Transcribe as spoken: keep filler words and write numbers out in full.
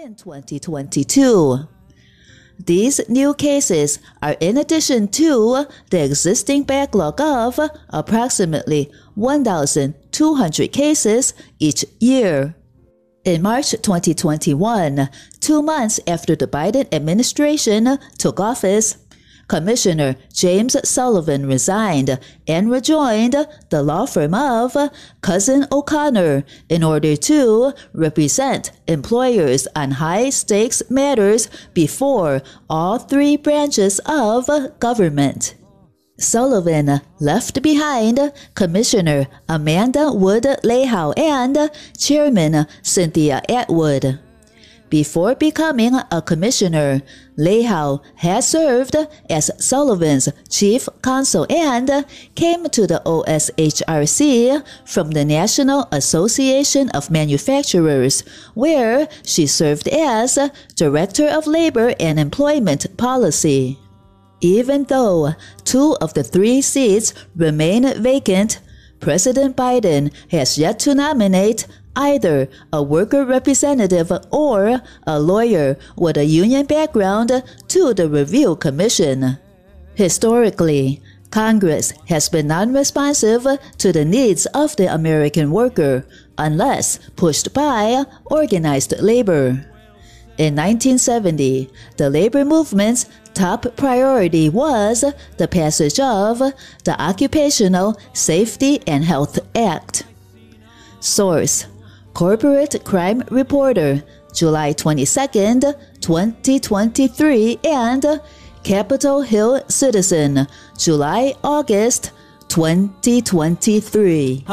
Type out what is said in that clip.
in twenty twenty-two. These new cases are in addition to the existing backlog of approximately one thousand two hundred cases each year. In March twenty twenty-one, two months after the Biden administration took office, Commissioner James Sullivan resigned and rejoined the law firm of Cousin O'Connor in order to represent employers on high-stakes matters before all three branches of government. Sullivan left behind Commissioner Amanda Wood Lehau and Chairman Cynthia Atwood. Before becoming a commissioner, Lehau had served as Sullivan's chief counsel and came to the O S H R C from the National Association of Manufacturers, where she served as Director of Labor and Employment Policy. Even though two of the three seats remain vacant, President Biden has yet to nominate either a worker representative or a lawyer with a union background to the Review Commission. Historically, Congress has been non-responsive to the needs of the American worker unless pushed by organized labor. In nineteen seventy, the labor movement's top priority was the passage of the Occupational Safety and Health Act. Source: Corporate Crime Reporter, July twenty-second, twenty twenty-three, and Capitol Hill Citizen, July-August twenty twenty-three.